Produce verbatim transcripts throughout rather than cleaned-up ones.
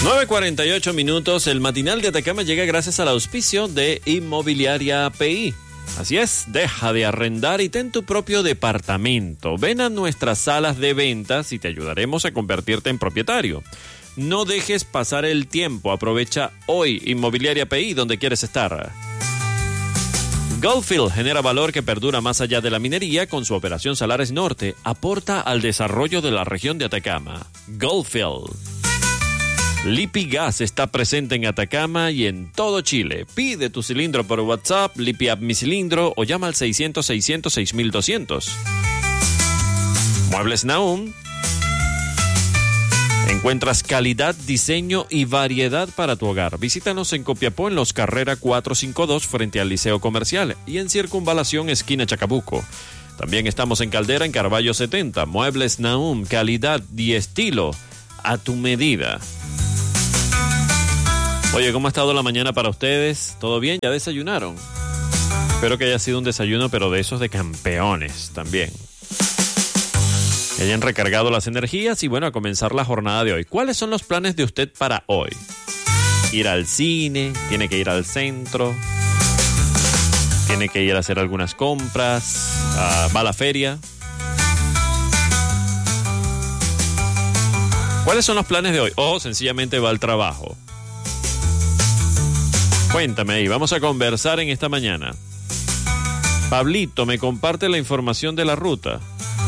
nueve cuarenta y ocho minutos, el matinal de Atacama llega gracias al auspicio de Inmobiliaria P I. Así es, deja de arrendar y ten tu propio departamento. Ven a nuestras salas de ventas y te ayudaremos a convertirte en propietario. No dejes pasar el tiempo, aprovecha hoy Inmobiliaria P I donde quieres estar. Goldfield genera valor que perdura más allá de la minería con su operación Salares Norte. Aporta al desarrollo de la región de Atacama. Goldfield. Lipi Gas está presente en Atacama y en todo Chile. Pide tu cilindro por WhatsApp, Lipi App Mi Cilindro o llama al seiscientos, seiscientos, seis mil doscientos. Muebles Nahum. Encuentras calidad, diseño y variedad para tu hogar. Visítanos en Copiapó en Los Carrera cuatrocientos cincuenta y dos frente al Liceo Comercial y en Circunvalación esquina Chacabuco. También estamos en Caldera en Carballo setenta. Muebles Nahum, calidad y estilo a tu medida. Oye, ¿cómo ha estado la mañana para ustedes? ¿Todo bien? ¿Ya desayunaron? Espero que haya sido un desayuno, pero de esos de campeones también. Que hayan recargado las energías y bueno, a comenzar la jornada de hoy. ¿Cuáles son los planes de usted para hoy? Ir al cine, tiene que ir al centro, tiene que ir a hacer algunas compras, uh, va a la feria. ¿Cuáles son los planes de hoy? O sencillamente va al trabajo. Cuéntame ahí, vamos a conversar en esta mañana. Pablito, ¿me comparte la información de la ruta?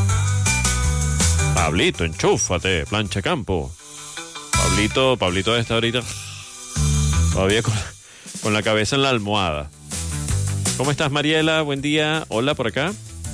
Pablito, enchúfate, plancha campo. Pablito, Pablito está ahorita todavía con, con la cabeza en la almohada. ¿Cómo estás, Mariela? Buen día. Hola, por acá.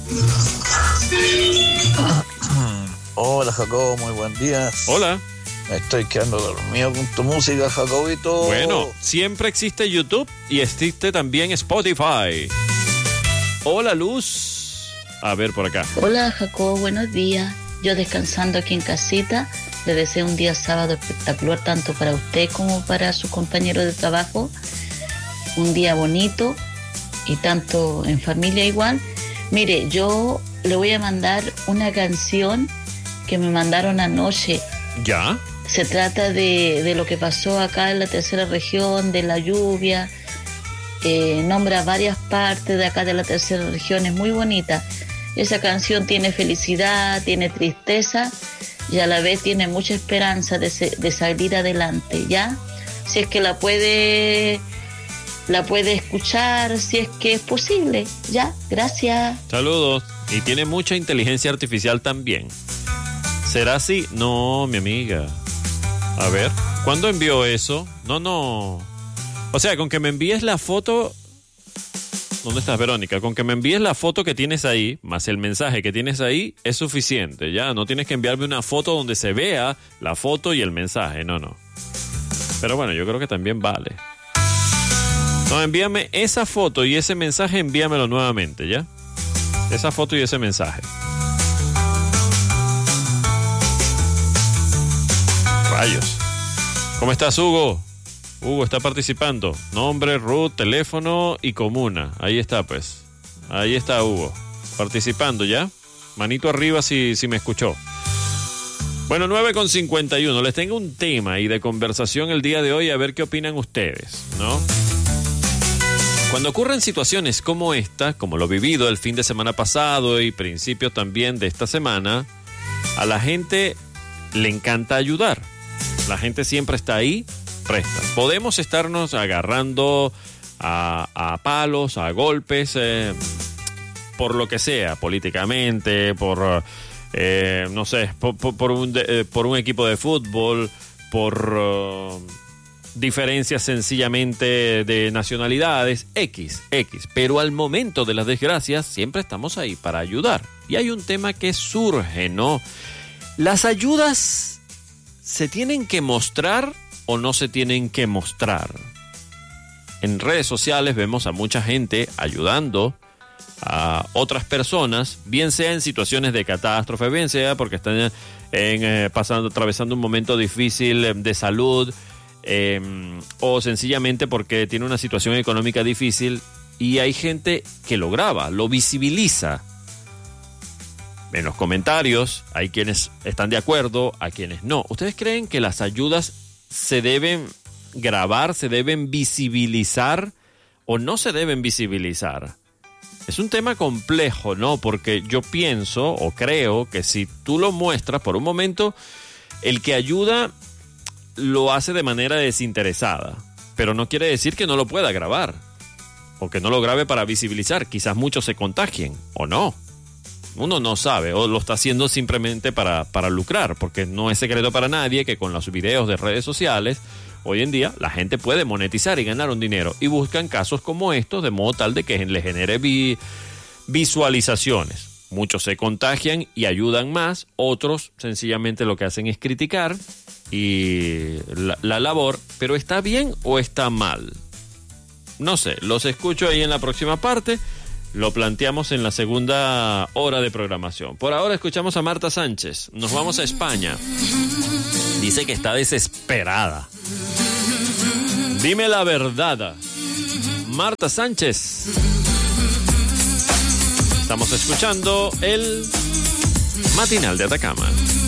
Hola, Jacobo, muy buen día. Hola. Me estoy quedando dormido con tu música, Jacobito. Bueno, siempre existe YouTube y existe también Spotify. Hola, Luz. A ver, por acá. Hola, Jacobo, buenos días. Yo descansando aquí en casita, le deseo un día sábado espectacular tanto para usted como para su compañero de trabajo. Un día bonito y tanto en familia igual. Mire, yo le voy a mandar una canción que me mandaron anoche. ¿Ya? Se trata de, de lo que pasó acá en la tercera región, de la lluvia. Eh, nombra varias partes de acá de la tercera región, es muy bonita. Esa canción tiene felicidad, tiene tristeza y a la vez tiene mucha esperanza de, se, de salir adelante, ¿ya? Si es que la puede, la puede escuchar, si es que es posible, ¿ya? Gracias. Saludos. Y tiene mucha inteligencia artificial también. ¿Será así? No, mi amiga. A ver, ¿cuándo envió eso? No, no. O sea, con que me envíes la foto... ¿Dónde estás, Verónica? Con que me envíes la foto que tienes ahí, más el mensaje que tienes ahí, es suficiente, ¿ya? No tienes que enviarme una foto donde se vea la foto y el mensaje, no, no. Pero bueno, yo creo que también vale. No, envíame esa foto y ese mensaje, envíamelo nuevamente, ¿ya? Esa foto y ese mensaje. Rayos. ¿Cómo estás, Hugo? Hugo está participando. Nombre, root, teléfono y comuna. Ahí está, pues. Ahí está Hugo. Participando ya. Manito arriba si, si me escuchó. Bueno, nueve con cincuenta y uno. Les tengo un tema y de conversación el día de hoy. A ver qué opinan ustedes, ¿no? Cuando ocurren situaciones como esta, como lo vivido el fin de semana pasado y principios también de esta semana, a la gente le encanta ayudar. La gente siempre está ahí. Presta. Podemos estarnos agarrando a, a palos, a golpes, eh, por lo que sea, políticamente, por, eh, no sé, por, por, por, un, de, por un equipo de fútbol, por uh, diferencias sencillamente de nacionalidades, X, X. Pero al momento de las desgracias siempre estamos ahí para ayudar. Y hay un tema que surge, ¿no? Las ayudas se tienen que mostrar o no se tienen que mostrar. En redes sociales vemos a mucha gente ayudando a otras personas, bien sea en situaciones de catástrofe, bien sea porque están en, eh, pasando, atravesando un momento difícil de salud, eh, o sencillamente porque tiene una situación económica difícil, y hay gente que lo graba, lo visibiliza. En los comentarios hay quienes están de acuerdo, hay quienes no. ¿Ustedes creen que las ayudas se deben grabar, se deben visibilizar o no se deben visibilizar? Es un tema complejo, ¿no? Porque yo pienso o creo que si tú lo muestras por un momento, el que ayuda lo hace de manera desinteresada, pero no quiere decir que no lo pueda grabar o que no lo grabe para visibilizar. Quizás muchos se contagien o no. Uno no sabe, o lo está haciendo simplemente para, para lucrar, porque no es secreto para nadie que con los videos de redes sociales hoy en día la gente puede monetizar y ganar un dinero, y buscan casos como estos de modo tal de que le genere vi, visualizaciones. Muchos se contagian y ayudan más, otros sencillamente lo que hacen es criticar y la, la labor. ¿Pero está bien o está mal? No sé, los escucho ahí en la próxima parte. Lo planteamos en la segunda hora de programación. Por ahora escuchamos a Marta Sánchez. Nos vamos a España. Dice que está desesperada. Dime la verdad, Marta Sánchez. Estamos escuchando el Matinal de Atacama.